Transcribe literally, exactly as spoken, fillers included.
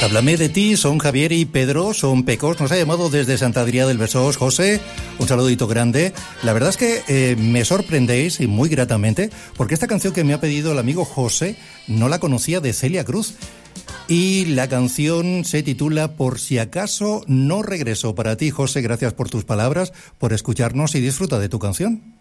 Háblame de ti, son Javier y Pedro, son Pecos, nos ha llamado desde Santa Adrià del Besós. José, un saludito grande. La verdad es que eh, me sorprendéis y muy gratamente, porque esta canción que me ha pedido el amigo José no la conocía, de Celia Cruz. Y la canción se titula Por si acaso no regreso. Para ti, José, gracias por tus palabras, por escucharnos y disfruta de tu canción.